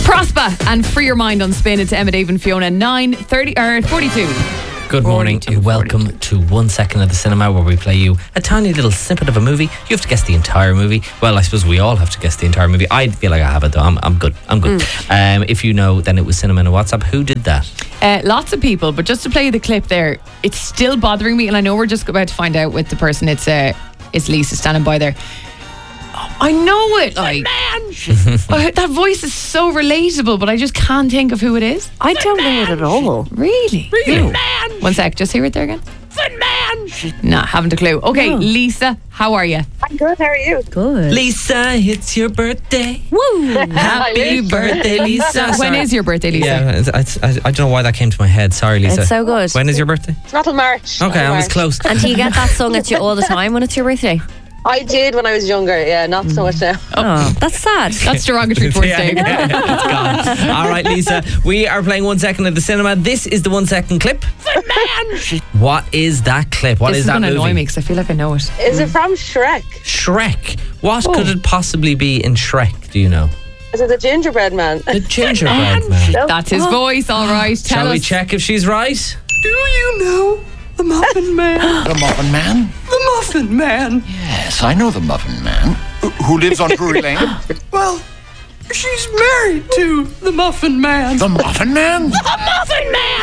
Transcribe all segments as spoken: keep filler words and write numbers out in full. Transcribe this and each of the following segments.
Prosper and Free Your Mind on Spin. It's Emma, Dave and Fiona. nine thirty or forty-two. Good morning and welcome to One Second of the Cinema, where we play you a tiny little snippet of a movie. You have to guess the entire movie. Well, I suppose we all have to guess the entire movie. I feel like I have it though. I'm, I'm good. I'm good. Mm. Um, if you know, then it was Cinema in a WhatsApp. Who did that? Uh, lots of people, but just to play the clip there, it's still bothering me, and I know we're just about to find out with the person. It's uh, it's Lisa standing by there. I know it. Like, man, that voice is so relatable, but I just can't think of who it is. I don't know it at all. Really? Really? No. One sec, just hear it there again. Fun man. Nah, haven't a clue. Okay, no. Lisa, how are you? I'm good. How are you? Good. Lisa, it's your birthday. Woo! Happy birthday, Lisa. When is your birthday, Lisa? Yeah, it's, it's, I, I don't know why that came to my head. Sorry, Lisa. It's so good. When is your birthday? It's not till March. Okay, I was March. close. And do you get that sung at you all the time when it's your birthday? I did when I was younger, yeah, not so much now. Oh, that's sad. That's derogatory towards yeah, Dave. yeah, it's gone. All right, Lisa, we are playing One Second at the Cinema. This is the One Second clip. Man. What is that clip? What this is, is that gonna movie? Annoy me because I feel like I know it. Is it from Shrek? Shrek. What Oh. could it possibly be in Shrek? Do you know? Is it the gingerbread man? The gingerbread man. That's his voice, all right. Tell Shall us. we check if she's right? Do you know the Muffin Man? The Muffin Man? The Muffin Man. Yes, I know the Muffin Man. Who lives on Drury Lane? Well, she's married to the Muffin Man. The Muffin Man? The Muffin Man!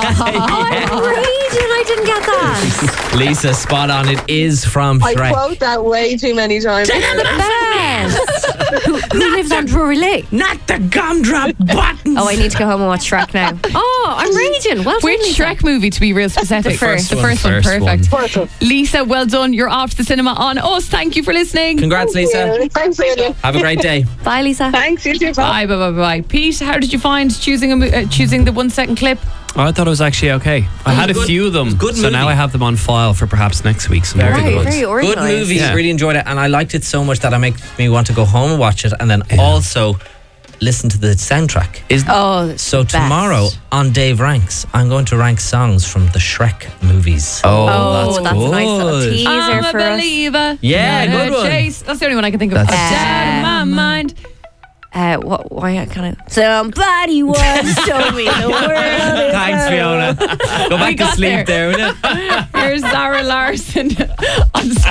I'm reading, I didn't get that. Lisa, spot on. It is from I Shrek. quote that way too many times. Best. who, who lives on Drury Lane? Not the gumdrop buttons. Oh, I need to go home and watch Shrek now. Oh, I'm raging. Well done, Which Lisa. Shrek movie, to be real specific? The first the one, first one, first perfect. one. Portal. Lisa, well done. You're off to the cinema on us. Thank you for listening. Congrats, Lisa. Yeah, thanks, Lisa. Have a great day. Bye, Lisa. Thanks, you too. Bye. Bye, bye, bye, bye. Pete, how did you find choosing a, mo- uh, choosing the one second clip? Oh, I thought it was actually okay. I had a good- few of them, good so movie. now I have them on file for perhaps next week. Some more Very good Very, ones. very Good organised. movie. Yeah. Really enjoyed it, and I liked it so much that it makes me want to go home and watch it, and then also listen to the soundtrack. Is Oh, it's So the best. tomorrow on Dave Ranks, I'm going to rank songs from the Shrek movies. oh, Oh, that's, that's, a nice little good. teaser I'm a for us. believer. Yeah, not good a one. chase. That's the only one I can think of. That's- Out of my Um, mind. Uh, what? Why kind of? Somebody once told me the world is Thanks, a- Fiona. Go back to got sleep there, will you? Here's Zara Larson on Spin.